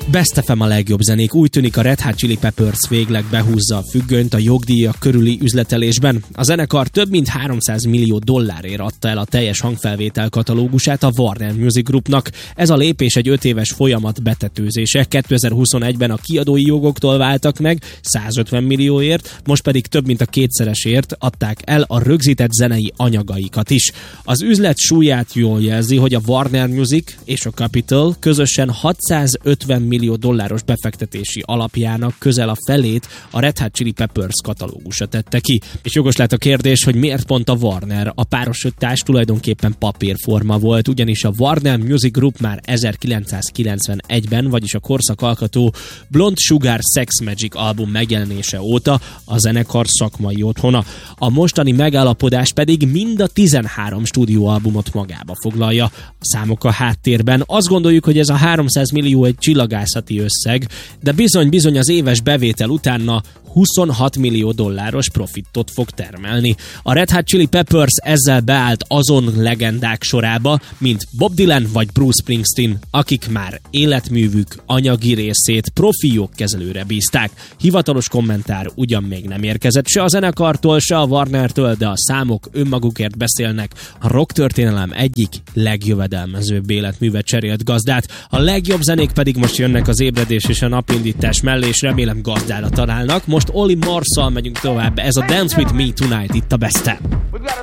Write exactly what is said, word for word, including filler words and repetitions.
Best ef em a legjobb zenék. Úgy tűnik, a Red Hot Chili Peppers végleg behúzza a függönyt a jogdíjak körüli üzletelésben. A zenekar több mint háromszáz millió dollárért adta el a teljes hangfelvétel katalógusát a Warner Music Groupnak. Ez a lépés egy öt éves folyamat betetőzése. kétezer-huszonegyben a kiadói jogoktól váltak meg százötven millióért, most pedig több mint a kétszeresért adták el a rögzített zenei anyagaikat is. Az üzlet súlyát jól jelzi, hogy a Warner Music és a Capitol közösen hatszázötven millió dolláros befektetési alapjának közel a felét a Red Hot Chili Peppers katalógusa tette ki. És jogos lehet a kérdés, hogy miért pont a Warner? A párosítás tulajdonképpen papírforma volt, ugyanis a Warner Music Group már ezerkilencszázkilencvenegyben, vagyis a korszakalkotó Blonde Sugar Sex Magic album megjelenése óta a zenekar szakmai otthona. A mostani megállapodás pedig mind a tizenhárom stúdióalbumot magába foglalja. A számok a háttérben. Azt gondoljuk, hogy ez a háromszáz millió egy csillagászati összeg, de bizony-bizony az éves bevétel utána huszonhat millió dolláros profitot fog termelni. A Red Hot Chili Peppers ezzel beállt azon legendák sorába, mint Bob Dylan vagy Bruce Springsteen, akik már életművük anyagi részét profi jogkezelőre bízták. Hivatalos kommentár ugyan még nem érkezett se a zenekartól, se a Warnertől, de a számok önmagukért beszélnek. A rock történelem egyik legjövedelmezőbb életműve cserélt gazdát. A legjobb zenék pedig most jönnek az ébredés és a napindítás mellé, és remélem gazdára találnak. Most Olly Marszal megyünk tovább, ez a Dance With Me Tonight itt a Best-en.